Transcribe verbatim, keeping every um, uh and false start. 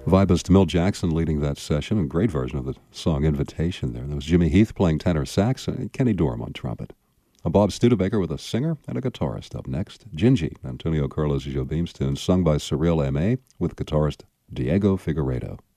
Vibist Mill Jackson leading that session, a great version of the song Invitation there. There was Jimmy Heath playing tenor sax and Kenny Dorham on trumpet. A Bob Studebaker with a singer and a guitarist up next. Gingy, Antonio Carlos Jobim's tune, sung by Cyril Aimé with guitarist Diego Figueiredo.